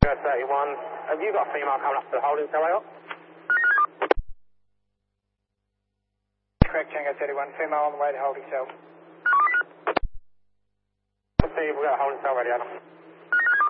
31. Have you got a female coming up to the holding cell, Ayot? Correct, Tango 31. Female on the way to holding cell. See, we've got a holding cell ready, Adam.